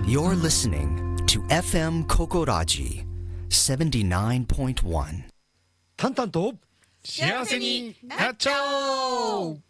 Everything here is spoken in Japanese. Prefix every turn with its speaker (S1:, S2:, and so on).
S1: You're listening to FM Kokoraji 79.1.
S2: タンタンと
S3: 幸せになっちゃおう。